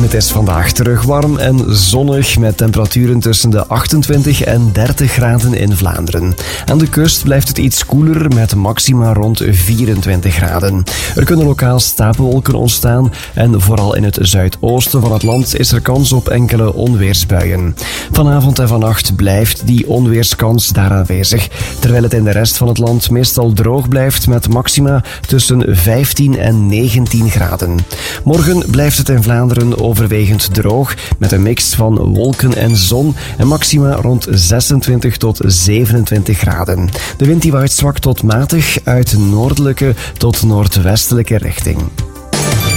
Het is vandaag terug warm en zonnig met temperaturen tussen de 28 en 30 graden in Vlaanderen. Aan de kust blijft het iets koeler met maxima rond 24 graden. Er kunnen lokaal stapelwolken ontstaan en vooral in het zuidoosten van het land is er kans op enkele onweersbuien. Vanavond en vannacht blijft die onweerskans daar aanwezig, terwijl het in de rest van het land meestal droog blijft met maxima tussen 15 en 19 graden. Morgen blijft het in Vlaanderen overwegend droog met een mix van wolken en zon en maxima rond 26 tot 27 graden. De wind die waait zwak tot matig uit noordelijke tot noordwestelijke richting.